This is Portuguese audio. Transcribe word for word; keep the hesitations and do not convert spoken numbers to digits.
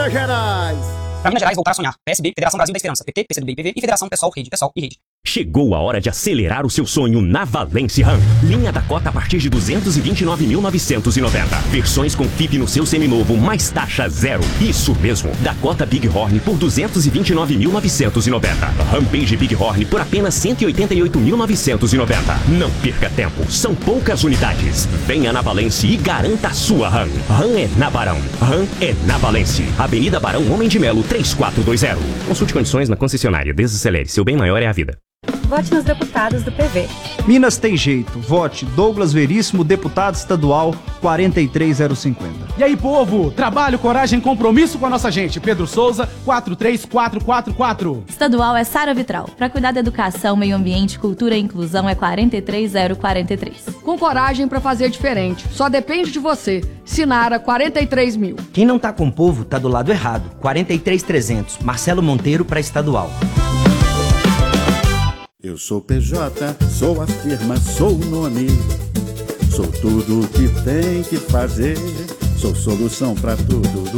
Minas Gerais. Pra Minas Gerais voltar a sonhar. P S B, Federação Brasil da Esperança. P T, P C do B e P V e Federação Pessoal, Rede, Pessoal e Rede. Chegou a hora de acelerar o seu sonho na Valence Ram. Linha Dakota a partir de duzentos e vinte e nove mil novecentos e noventa. Versões com F I P no seu seminovo, mais taxa zero. Isso mesmo, Dakota Bighorn por duzentos e vinte e nove mil novecentos e noventa. Rampage Bighorn por apenas cento e oitenta e oito mil novecentos e noventa. Não perca tempo, são poucas unidades. Venha na Valence e garanta a sua Ram. Ram é na Barão, Ram é na Valence. Avenida Barão Homem de Melo três quatro dois zero. Consulte condições na concessionária. Desacelere, seu bem maior é a vida. Vote nos deputados do P V. Minas tem jeito. Vote Douglas Veríssimo, deputado estadual quatro três zero cinco zero. E aí, povo? Trabalho, coragem, compromisso com a nossa gente. Pedro Souza, quatro três quatro quatro quatro. Estadual é Sara Vitral. Para cuidar da educação, meio ambiente, cultura e inclusão é quatro três zero quatro três. Com coragem para fazer diferente. Só depende de você. Sinara, quarenta e três mil. Quem não tá com o povo tá do lado errado. quarenta e três trezentos. Marcelo Monteiro para estadual. Eu sou P J, sou a firma, sou o nome. Sou tudo o que tem que fazer. Sou solução pra tudo.